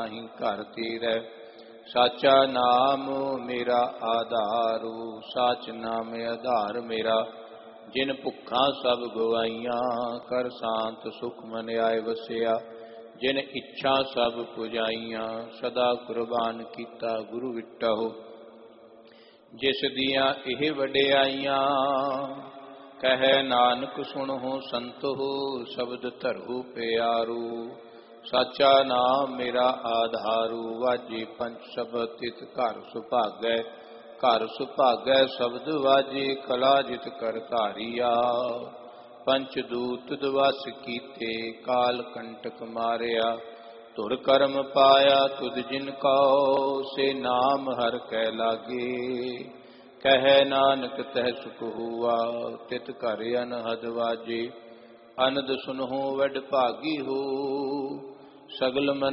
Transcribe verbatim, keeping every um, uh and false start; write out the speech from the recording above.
ताहि घर तीरै। साचा नाम मेरा आधारू, साच नाम आधार मेरा। जिन भुखा सब गवाइयां, कर शांत सुख मन आए वसिया। जिन इच्छा सब पुजाइयां, सदा कुर्बान कीता गुरु विटहु। जिस दियां एह वडियाइयां, कहे नानक सुनहु संतहु। शब्द धरहु प्यारू, साचा नाम मेरा आधारू। वाजे पंच शब्द तित घर सुभागै। घर सुभागै शब्द वाजे, कला जित कर धारिया। पंच दूत दिवस कीते, काल कंटक मारिया। धुर कर्म पाया तुद जिन कहो, से नाम हर कै लागे। कहे नानक तह सुख हुआ, तित घर अनहद वाजे। अनद सुनहु वड भागी हो, सगल मन